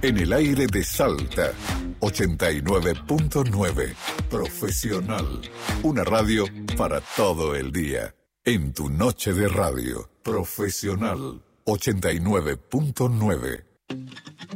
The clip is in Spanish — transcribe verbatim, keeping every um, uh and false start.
En el aire de Salta, ochenta y nueve punto nueve. Profesional. Una radio para todo el día. En tu noche de radio. Profesional. ochenta y nueve punto nueve.